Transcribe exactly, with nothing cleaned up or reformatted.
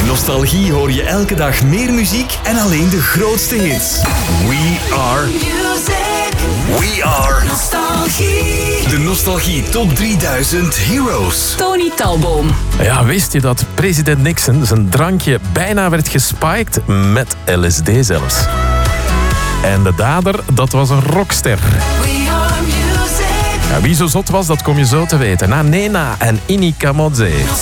Bij Nostalgie hoor je elke dag meer muziek en alleen de grootste hits. We are... Music. We are... Nostalgie. De Nostalgie Top drieduizend Heroes. Tony Talboom. Ja, wist je dat president Nixon zijn drankje bijna werd gespiked met L S D zelfs? En de dader, dat was een rockster. Ja, wie zo zot was, dat kom je zo te weten. Na Nena en Inika Modze.